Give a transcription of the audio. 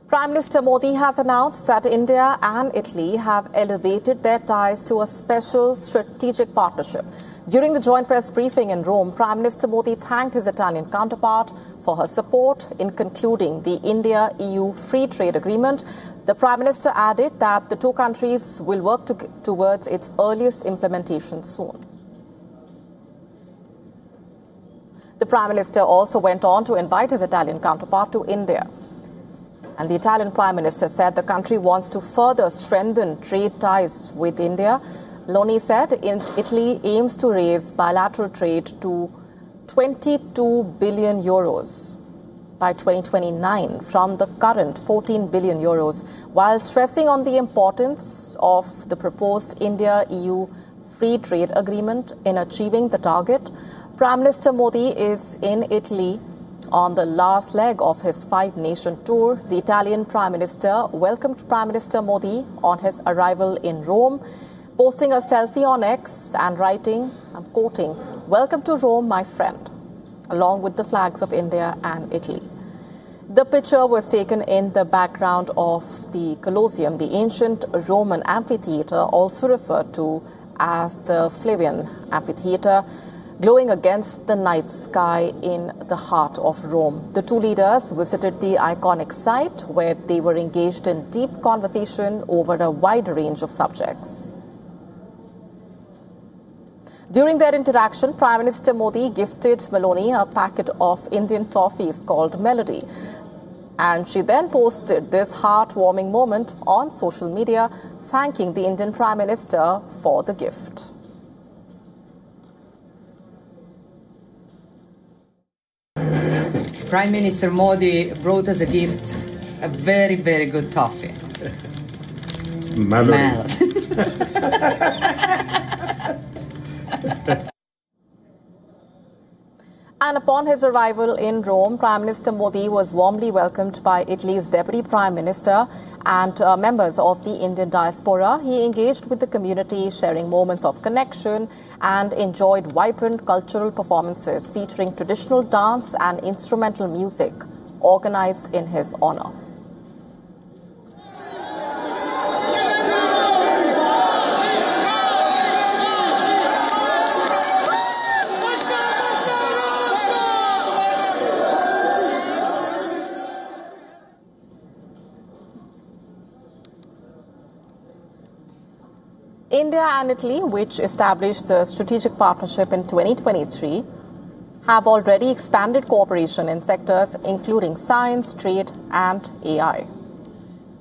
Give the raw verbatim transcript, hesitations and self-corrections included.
Prime Minister Modi has announced that India and Italy have elevated their ties to a special strategic partnership. During the joint press briefing in Rome, Prime Minister Modi thanked his Italian counterpart for her support in concluding the India-E U free trade agreement. The Prime Minister added that the two countries will work to, towards its earliest implementation soon. The Prime Minister also went on to invite his Italian counterpart to India. And the Italian Prime Minister said the country wants to further strengthen trade ties with India. Meloni said in Italy aims to raise bilateral trade to twenty-two billion euros by twenty twenty-nine from the current fourteen billion euros, while stressing on the importance of the proposed India-E U free trade agreement in achieving the target. Prime Minister Modi is in Italy on the last leg of his five-nation tour. The Italian Prime Minister welcomed Prime Minister Modi on his arrival in Rome, posting a selfie on X and writing, I'm quoting, "Welcome to Rome, my friend," along with the flags of India and Italy. The picture was taken in the background of the Colosseum, the ancient Roman amphitheater, also referred to as the Flavian Amphitheater, glowing against the night sky in the heart of Rome. The two leaders visited the iconic site where they were engaged in deep conversation over a wide range of subjects. During their interaction, Prime Minister Modi gifted Meloni a packet of Indian toffees called Melody. And she then posted this heartwarming moment on social media, thanking the Indian Prime Minister for the gift. Prime Minister Modi brought us a gift, a very, very good toffee. Melody. And upon his arrival in Rome, Prime Minister Modi was warmly welcomed by Italy's Deputy Prime Minister and uh, members of the Indian diaspora. He engaged with the community, sharing moments of connection, and enjoyed vibrant cultural performances featuring traditional dance and instrumental music organized in his honor. India and Italy, which established the strategic partnership in twenty twenty-three, have already expanded cooperation in sectors including science, trade, and A I.